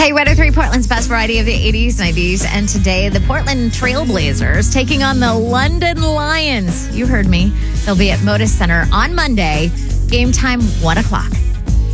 Hey, Weather 3, Portland's best variety of the 80s, 90s, and today the Portland Trailblazers taking on the London Lions. You heard me. They'll be at Moda Center on Monday. Game time, 1 o'clock.